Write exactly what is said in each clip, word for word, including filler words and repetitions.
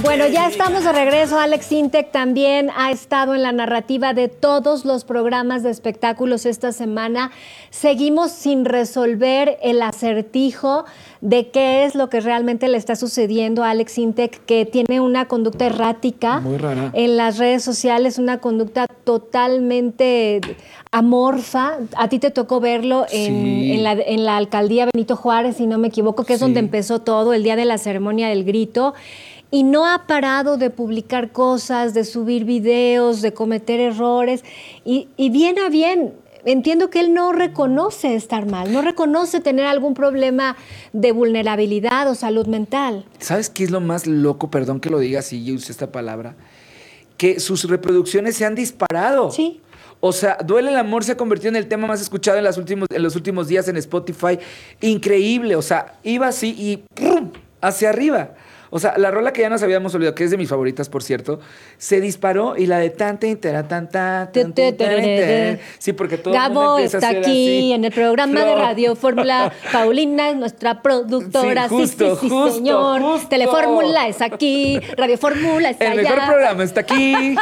Bueno, ya estamos de regreso. Alex Sintek también ha estado en la narrativa de todos los programas de espectáculos esta semana. Seguimos sin resolver el acertijo de qué es lo que realmente le está sucediendo a Alex Sintek, que tiene una conducta errática. Muy rara. En las redes sociales, una conducta totalmente amorfa. A ti te tocó verlo en, Sí. en, la, en la alcaldía Benito Juárez, si no me equivoco, que es Sí. donde empezó todo, el día de la ceremonia del grito. Y no ha parado de publicar cosas, de subir videos, de cometer errores. Y, y bien a bien, entiendo que él no reconoce estar mal, no reconoce tener algún problema de vulnerabilidad o salud mental. ¿Sabes qué es lo más loco? Perdón que lo diga así, yo usé esta palabra. Que sus reproducciones se han disparado. Sí. O sea, Duele el amor se ha convertido en el tema más escuchado en, las últimos, en los últimos días en Spotify. Increíble. O sea, iba así y ¡prum! Hacia arriba. O sea, la rola que ya nos habíamos olvidado, que es de mis favoritas, por cierto, se disparó y la de tan, tan, tan, tan, tan, tan, tan, tan. Sí, porque todo el mundo Gabo empieza a está hacer aquí así. en el programa de No. Radio Fórmula. Paulina es nuestra productora. Sí, justo, sí, sí, sí, justo, señor. justo. Telefórmula es aquí. Radio Fórmula está El allá. mejor programa está aquí.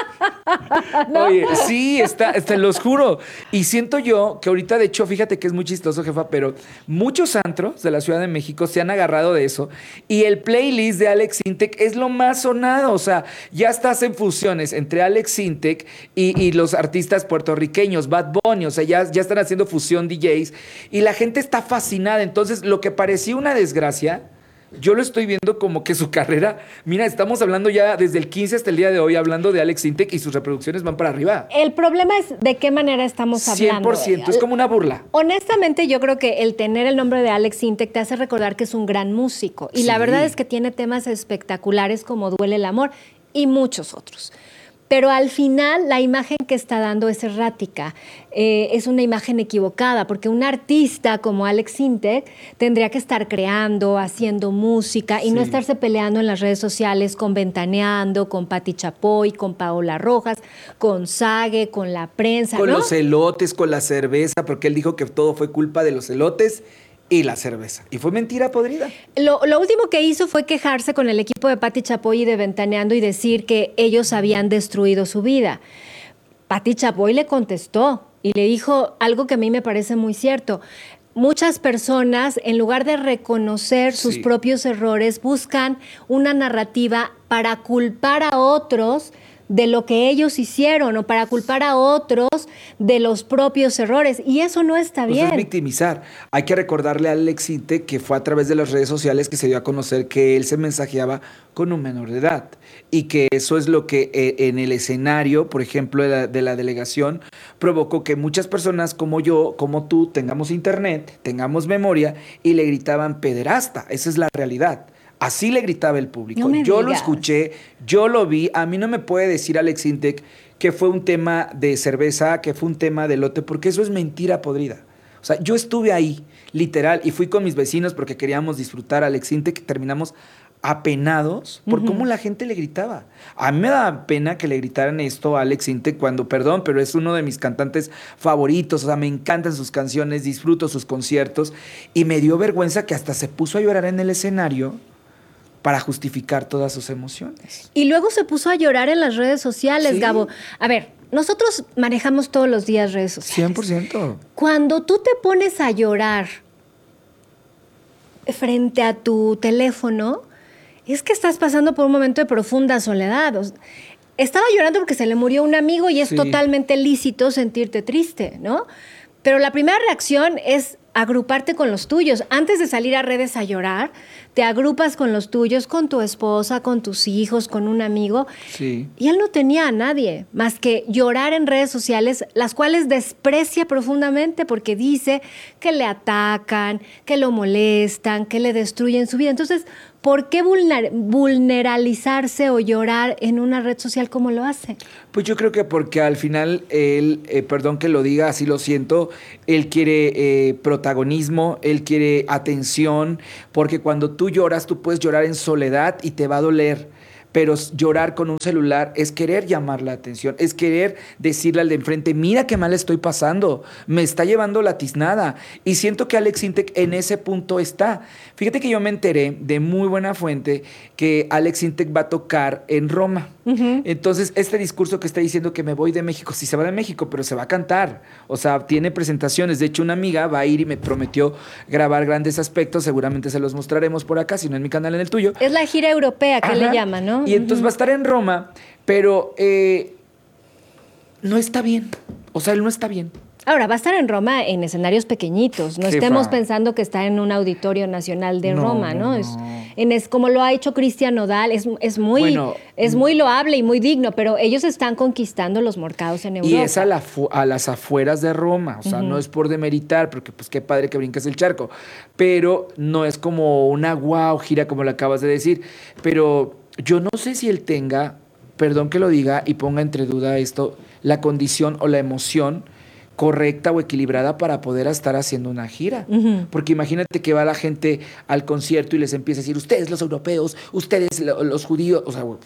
¿No? Oye, sí, está, te los juro. Y siento yo que ahorita, de hecho, fíjate que es muy chistoso, jefa, pero muchos antros de la Ciudad de México se han agarrado de eso. Y el playlist de Alex Sintek es lo más sonado. O sea, ya estás en fusiones entre Alex Sintek y, y los artistas puertorriqueños, Bad Bunny. O sea, ya, ya están haciendo fusión D Js. Y la gente está fascinada. Entonces, lo que parecía una desgracia, yo lo estoy viendo como que su carrera, mira, estamos hablando ya desde el quince hasta el día de hoy, hablando de Alex Sintek y sus reproducciones van para arriba. El problema es de qué manera estamos hablando. cien por ciento, es como una burla. Honestamente, yo creo que el tener el nombre de Alex Sintek te hace recordar que es un gran músico. Y Sí. la verdad es que tiene temas espectaculares como Duele el amor y muchos otros. Pero al final la imagen que está dando es errática, eh, es una imagen equivocada, porque un artista como Alex Sintek tendría que estar creando, haciendo música y Sí. no estarse peleando en las redes sociales con Ventaneando, con Pati Chapoy, con Paola Rojas, con Sage, con la prensa, Con ¿no? los elotes, con la cerveza, porque él dijo que todo fue culpa de los elotes y la cerveza. Y fue mentira podrida. Lo, lo último que hizo fue quejarse con el equipo de Pati Chapoy y de Ventaneando y decir que ellos habían destruido su vida. Pati Chapoy le contestó y le dijo algo que a mí me parece muy cierto. Muchas personas, en lugar de reconocer sus Sí. propios errores, buscan una narrativa para culpar a otros de lo que ellos hicieron o para culpar a otros de los propios errores. Y eso no está Pues bien. es victimizar. Hay que recordarle a Alex Sintek que fue a través de las redes sociales que se dio a conocer que él se mensajeaba con un menor de edad y que eso es lo que eh, en el escenario, por ejemplo, de la, de la delegación, provocó que muchas personas como yo, como tú, tengamos internet, tengamos memoria y le gritaban pederasta. Esa es la realidad. Así le gritaba el público. No me yo lo digas. escuché, yo lo vi. A mí no me puede decir Alex Sintek que fue un tema de cerveza, que fue un tema de lote, porque eso es mentira podrida. O sea, yo estuve ahí, literal, y fui con mis vecinos porque queríamos disfrutar a Alex Sintek, terminamos apenados por Ujú. cómo la gente le gritaba. A mí me da pena que le gritaran esto a Alex Sintek cuando, perdón, pero es uno de mis cantantes favoritos. O sea, me encantan sus canciones, disfruto sus conciertos y me dio vergüenza que hasta se puso a llorar en el escenario para justificar todas sus emociones. Y luego se puso a llorar en las redes sociales, Sí. Gabo. A ver, nosotros manejamos todos los días redes sociales. cien por ciento. Cuando tú te pones a llorar frente a tu teléfono, es que estás pasando por un momento de profunda soledad. O sea, estaba llorando porque se le murió un amigo y es Sí. totalmente lícito sentirte triste, ¿no? Pero la primera reacción es agruparte con los tuyos. Antes de salir a redes a llorar, te agrupas con los tuyos, con tu esposa, con tus hijos, con un amigo. Sí. Y él no tenía a nadie más que llorar en redes sociales, las cuales desprecia profundamente porque dice que le atacan, que lo molestan, que le destruyen su vida. Entonces, ¿por qué vulner- vulneralizarse o llorar en una red social como lo hace? Pues yo creo que porque al final él, eh, perdón que lo diga, así lo siento, él quiere eh, protagonismo, él quiere atención, porque cuando tú lloras, tú puedes llorar en soledad y te va a doler. pero llorar con un celular es querer llamar la atención, es querer decirle al de enfrente, mira qué mal estoy pasando, me está llevando la tiznada. Y siento que Alex Intec en ese punto está. Fíjate que yo me enteré de muy buena fuente que Alex Intec va a tocar en Roma. Uh-huh. Entonces, este discurso que está diciendo que me voy de México, sí se va de México, pero se va a cantar. O sea, tiene presentaciones. De hecho, una amiga va a ir y me prometió grabar grandes aspectos. Seguramente se los mostraremos por acá, si no en mi canal, en el tuyo. Es la gira europea que Ajá. le llaman, ¿no? Y entonces uh-huh. va a estar en Roma, pero eh, no está bien. O sea, él no está bien. Ahora, va a estar en Roma en escenarios pequeñitos. No Jefa. estemos pensando que está en un auditorio nacional de no, Roma, ¿no? no. Es, en es, como lo ha hecho Cristian Nodal, es, es, muy, bueno, es muy loable y muy digno, pero ellos están conquistando los mercados en Europa. Y es a, la fu- a las afueras de Roma, o sea, uh-huh. no es por demeritar, porque pues qué padre que brincas el charco, pero no es como una guau gira como lo acabas de decir. Pero yo no sé si él tenga, perdón que lo diga y ponga entre duda esto, la condición o la emoción correcta o equilibrada para poder estar haciendo una gira. Uh-huh. Porque imagínate que va la gente al concierto y les empieza a decir, ustedes los europeos, ustedes los judíos, o sea, bueno.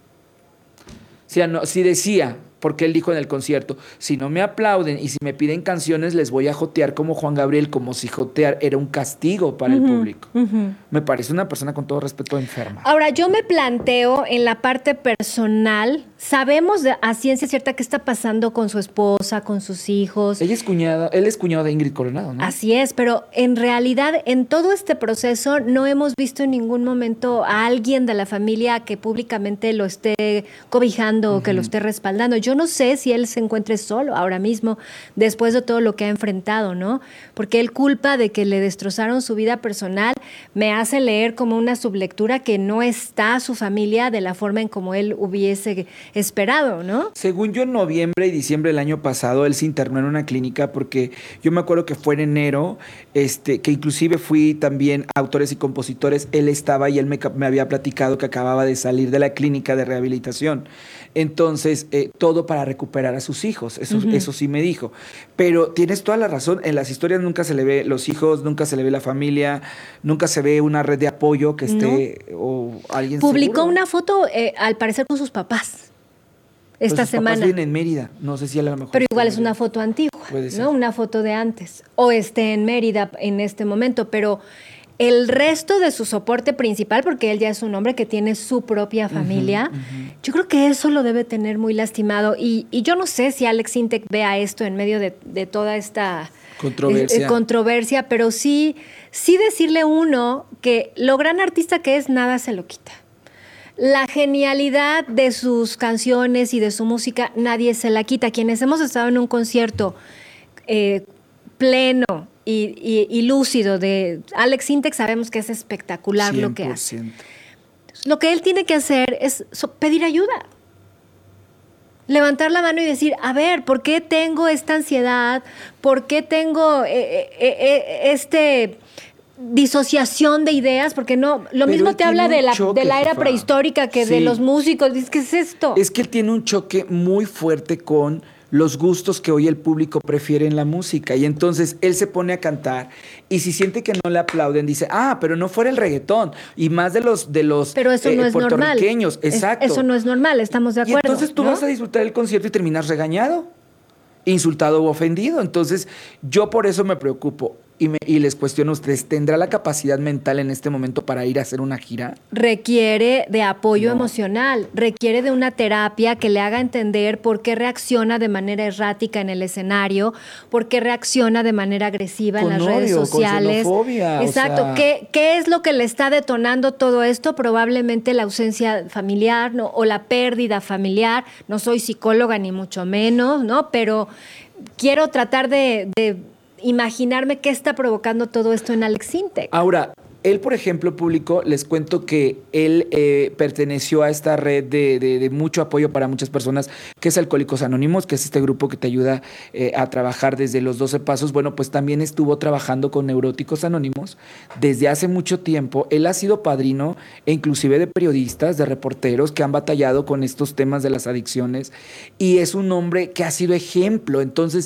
Si, no, si decía, porque él dijo en el concierto, si no me aplauden y si me piden canciones, les voy a jotear como Juan Gabriel, como si jotear era un castigo para uh-huh, el público. Uh-huh. Me parece una persona, con todo respeto, enferma. Ahora, yo me planteo en la parte personal, sabemos de, a ciencia cierta qué está pasando con su esposa, con sus hijos. Ella es cuñada, él es cuñado de Ingrid Coronado, ¿no? Así es, pero en realidad, en todo este proceso, no hemos visto en ningún momento a alguien de la familia que públicamente lo esté cobijando uh-huh. o que lo esté respaldando. Yo Yo no sé si él se encuentre solo ahora mismo, después de todo lo que ha enfrentado, ¿no? Porque él culpa de que le destrozaron su vida personal, me hace leer como una sublectura que no está su familia de la forma en como él hubiese esperado, ¿no? Según yo, en noviembre y diciembre del año pasado, él se internó en una clínica porque yo me acuerdo que fue en enero, este, que inclusive fui también a Autores y Compositores, él estaba y él me, me había platicado que acababa de salir de la clínica de rehabilitación. Entonces, eh, todo para recuperar a sus hijos, eso, uh-huh. eso sí me dijo. Pero tienes toda la razón, en las historias nunca se le ve los hijos, nunca se le ve la familia, nunca se ve una red de apoyo que esté, no. o alguien Publicó seguro. una foto, eh, al parecer, con sus papás. Esta pues sus semana. Papás viven en Mérida, no sé si a lo mejor. Pero igual es una foto antigua, Puede ser. ¿no? Una foto de antes. O esté en Mérida en este momento, pero el resto de su soporte principal, porque él ya es un hombre que tiene su propia familia, uh-huh, uh-huh. yo creo que eso lo debe tener muy lastimado. Y, y yo no sé si Alex Intec vea esto en medio de, de toda esta controversia. Eh, controversia, pero sí, sí decirle uno que lo gran artista que es, nada se lo quita. La genialidad de sus canciones y de su música, nadie se la quita. Quienes hemos estado en un concierto eh, pleno y, y, y lúcido de Alex Intec, sabemos que es espectacular cien por ciento. Lo que hace. Lo que él tiene que hacer es pedir ayuda. Levantar la mano y decir, a ver, ¿por qué tengo esta ansiedad? ¿Por qué tengo eh, eh, eh, este... disociación de ideas, porque no, lo Pero mismo te habla de la, choque, de la era jefa. prehistórica que sí. de los músicos. Dices, ¿qué es esto? Es que él tiene un choque muy fuerte con los gustos que hoy el público prefiere en la música, y entonces él se pone a cantar y si siente que no le aplauden dice, ah, pero no fuera el reggaetón, y más de los de los pero eso eh, no es puertorriqueños, normal. Exacto. Es, eso no es normal, estamos de acuerdo. Y entonces tú ¿no? vas a disfrutar el concierto y terminas regañado, insultado u ofendido. Entonces yo por eso me preocupo y, me, y les cuestiono a ustedes, ¿tendrá la capacidad mental en este momento para ir a hacer una gira? Requiere de apoyo no. emocional, requiere de una terapia que le haga entender por qué reacciona de manera errática en el escenario, por qué reacciona de manera agresiva con en las odio, redes sociales. Con xenofobia, Exacto. O sea... ¿Qué, ¿Qué es lo que le está detonando todo esto? Probablemente la ausencia familiar, ¿no? O la pérdida familiar. No soy psicóloga ni mucho menos, ¿no? Pero quiero tratar de... de imaginarme qué está provocando todo esto en Alex Intec. Ahora, él, por ejemplo, público, les cuento que él eh, perteneció a esta red de, de, de mucho apoyo para muchas personas, que es Alcohólicos Anónimos, que es este grupo que te ayuda eh, a trabajar desde los doce pasos. Bueno, pues también estuvo trabajando con Neuróticos Anónimos desde hace mucho tiempo. Él ha sido padrino e inclusive de periodistas, de reporteros que han batallado con estos temas de las adicciones, y es un hombre que ha sido ejemplo. Entonces,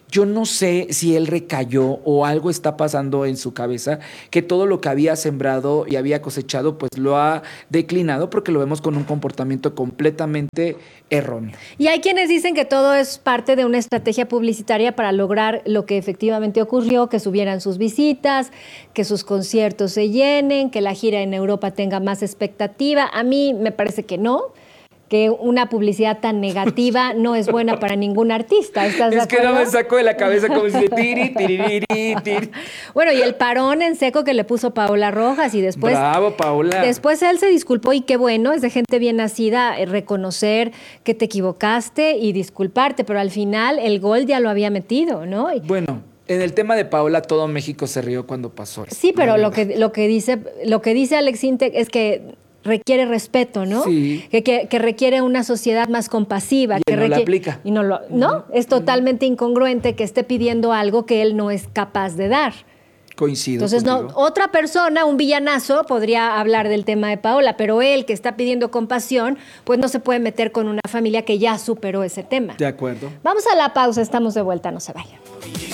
yo no sé si él recayó o algo está pasando en su cabeza, que todo lo que había sembrado y había cosechado, pues lo ha declinado porque lo vemos con un comportamiento completamente erróneo. Y hay quienes dicen que todo es parte de una estrategia publicitaria para lograr lo que efectivamente ocurrió, que subieran sus visitas, que sus conciertos se llenen, que la gira en Europa tenga más expectativa. A mí me parece que no, que una publicidad tan negativa no es buena para ningún artista. ¿Estás de Es que no acuerdo? me saco de la cabeza como si tiri, tiri, tiri, tiri. Bueno, y el parón en seco que le puso Paola Rojas y después... Bravo, Paola. Después él se disculpó y qué bueno, es de gente bien nacida eh, reconocer que te equivocaste y disculparte, pero al final el gol ya lo había metido, ¿no? Y- Bueno, en el tema de Paola, todo México se rió cuando pasó eso. sí, pero La lo verdad. que, lo que dice, lo que dice Alex Intec es que requiere respeto, ¿no? Sí. Que, que, que requiere una sociedad más compasiva. Y que él no la requiere- aplica. Y no lo, ¿no? Es totalmente incongruente que esté pidiendo algo que él no es capaz de dar. Coincido Entonces, no, contigo. otra persona, un villanazo, podría hablar del tema de Paola, pero él que está pidiendo compasión, pues no se puede meter con una familia que ya superó ese tema. De acuerdo. Vamos a la pausa, estamos de vuelta, no se vayan.